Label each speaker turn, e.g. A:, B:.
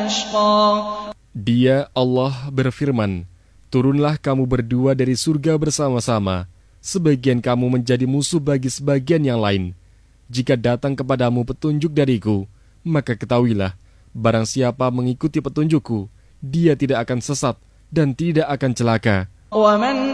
A: يشقى.
B: Dia, Allah, berfirman, turunlah kamu berdua dari surga bersama-sama, sebagian kamu menjadi musuh bagi sebagian yang lain. Jika datang kepadamu petunjuk dariku, maka ketahuilah, barang siapa mengikuti petunjukku, dia tidak akan sesat dan tidak akan celaka.
A: ومن